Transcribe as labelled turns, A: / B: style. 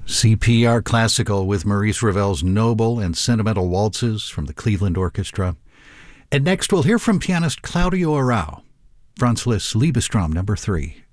A: CPR Classical with Maurice Ravel's noble and sentimental waltzes from the Cleveland Orchestra. And next we'll hear from pianist Claudio Arrau, Franz Liszt's Liebestraum No. 3.